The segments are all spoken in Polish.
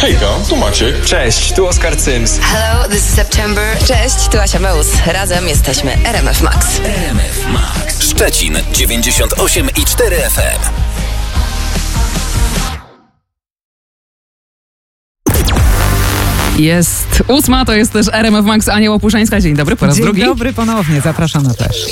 Hejka, tu Maciek. Cześć, tu Oskar Cyms. Hello, this is September. Cześć, tu Asia Meus. Razem jesteśmy RMF Max. RMF Max. Szczecin 98,4 FM. Jest 8, to jest też RMF Max, Ania Łopuszczańska. Dzień dobry, po raz drugi. Dzień dobry ponownie, zapraszamy też.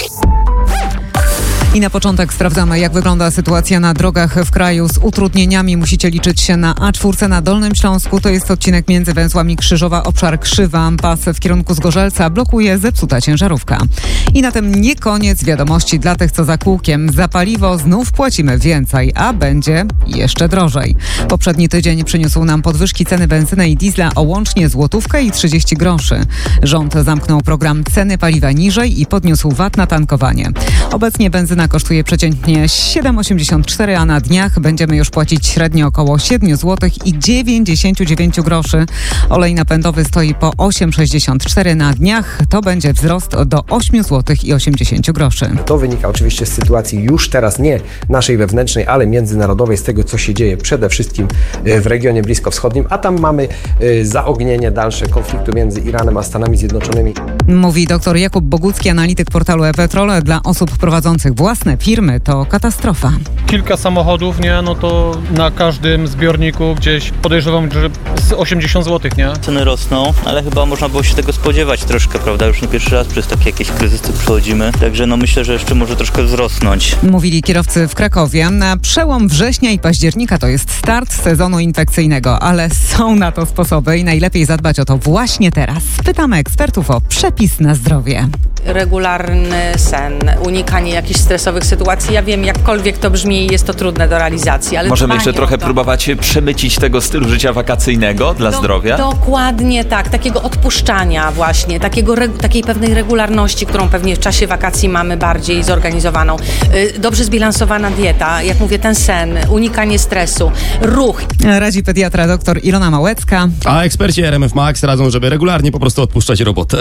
I na początek sprawdzamy, jak wygląda sytuacja na drogach w kraju. Z utrudnieniami musicie liczyć się na A4 na Dolnym Śląsku. To jest odcinek między węzłami Krzyżowa, obszar Krzywa. Pas w kierunku Zgorzelca blokuje zepsuta ciężarówka. I na tym nie koniec wiadomości dla tych, co za kółkiem. Za paliwo znów płacimy więcej, a będzie jeszcze drożej. Poprzedni tydzień przyniósł nam podwyżki ceny benzyny i diesla o łącznie złotówkę i 30 groszy. Rząd zamknął program ceny paliwa niżej i podniósł VAT na tankowanie. Obecnie benzyna kosztuje przeciętnie 7,84, a na dniach będziemy już płacić średnio około 7 zł i 99 groszy. Olej napędowy stoi po 8,64, na dniach to będzie wzrost do 8 zł i 80 groszy. To wynika oczywiście z sytuacji już teraz nie naszej wewnętrznej, ale międzynarodowej, z tego, co się dzieje przede wszystkim w regionie bliskowschodnim, a tam mamy zaognienie dalsze konfliktu między Iranem a Stanami Zjednoczonymi. Mówi dr Jakub Bogucki, analityk portalu e-Petrol. Dla osób prowadzących własne firmy to katastrofa. Kilka samochodów, nie? No to na każdym zbiorniku gdzieś podejrzewam, że z 80 zł, nie? Ceny rosną, ale chyba można było się tego spodziewać troszkę, prawda? Już nie pierwszy raz przez takie jakieś kryzysy przechodzimy, także no myślę, że jeszcze może troszkę wzrosnąć. Mówili kierowcy w Krakowie. Na przełom września i października to jest start sezonu infekcyjnego, ale są na to sposoby i najlepiej zadbać o to właśnie teraz. Pytamy ekspertów o przepis na zdrowie. Regularny sen, unikanie jakichś stresowych sytuacji. Ja wiem, jakkolwiek to brzmi, jest to trudne do realizacji, ale możemy jeszcze trochę próbować przemycić tego stylu życia wakacyjnego dla zdrowia? Dokładnie tak, takiego odpuszczania właśnie, takiej pewnej regularności, którą pewnie w czasie wakacji mamy bardziej zorganizowaną. Dobrze zbilansowana dieta, jak mówię, ten sen, unikanie stresu, ruch. Radzi pediatra dr Ilona Małecka. A eksperci RMF Max radzą, żeby regularnie po prostu odpuszczać robotę.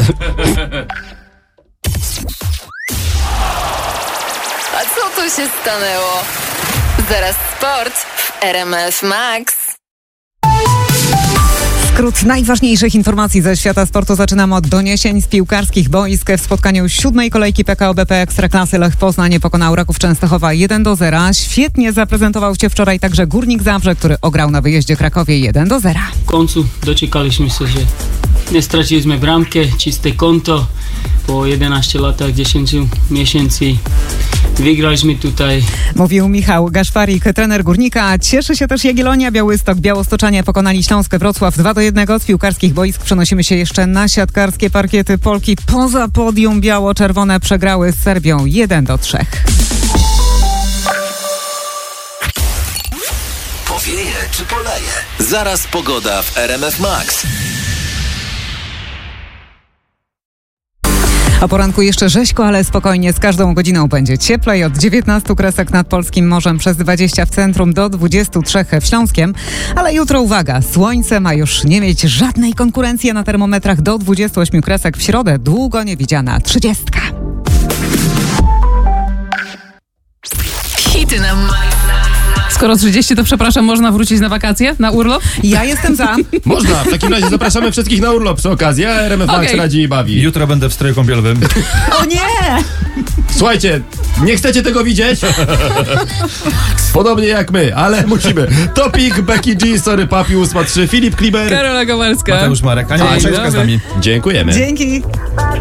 A co tu się stanęło? Zaraz sport w RMF Max. Skrót najważniejszych informacji ze świata sportu zaczynamy od doniesień z piłkarskich boisk. W spotkaniu 7. kolejki PKO BP Ekstraklasy Lech Poznań pokonał Raków Częstochowa 1-0. Świetnie zaprezentował się wczoraj także Górnik Zabrze, który ograł na wyjeździe Krakowie 1-0. W końcu doczekaliśmy się, że nie straciliśmy bramkę, czyste konto. Po 11 latach, 10 miesięcy wygraliśmy tutaj. Mówił Michał Gaszparik, trener Górnika. Cieszy się też Jagiellonia, Białystok. Białostoczanie pokonali Śląskę Wrocław 2-1. Z piłkarskich boisk przenosimy się jeszcze na siatkarskie parkiety. Polki poza podium biało-czerwone przegrały z Serbią 1-3. Powieje czy poleje? Zaraz pogoda w RMF Max. O poranku jeszcze rzeźko, ale spokojnie. Z każdą godziną będzie cieplej. Od 19 kresek nad polskim morzem, przez 20 w centrum, do 23 w Śląskiem. Ale jutro uwaga, słońce ma już nie mieć żadnej konkurencji, na termometrach do 28 kresek. W środę długo niewidziana 30. Hity na Skoro 30, to przepraszam, można wrócić na wakacje, na urlop? Ja jestem za. Można, w takim razie zapraszamy wszystkich na urlop przy okazji. RMF Max radzi i bawi. Jutro będę w stroju kąpielowym. O nie! Słuchajcie, nie chcecie tego widzieć? Podobnie jak my, ale musimy. Topik, Becky G, Sorry Papi, 8-3, Filip Kliber, Karola Kowalska, Mateusz Marek, Ania Łopuszczańska z nami. Dziękujemy. Dzięki.